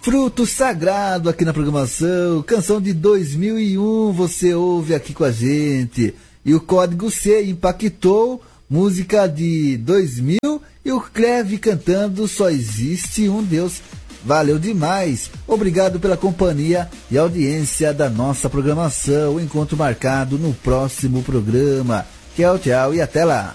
Fruto Sagrado aqui na programação, canção de 2001, você ouve aqui com a gente. E o Código C, Impactou, música de 2000, e o Cleve cantando Só Existe um Deus. Valeu demais, obrigado pela companhia e audiência da nossa programação. O encontro marcado no próximo programa. Tchau, tchau e até lá.